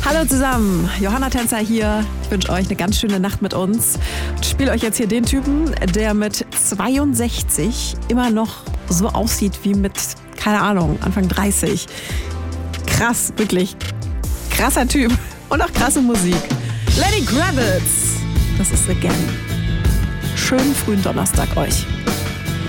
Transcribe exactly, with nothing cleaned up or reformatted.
Hallo zusammen, Johanna Tänzer hier. Ich wünsche euch eine ganz schöne Nacht mit uns. Ich spiele euch jetzt hier den Typen, der mit zweiundsechzig immer noch so aussieht wie mit, keine Ahnung, Anfang dreißig. Krass, wirklich krasser Typ und auch krasse Musik. Lenny Kravitz, das ist Again. Schönen frühen Donnerstag euch.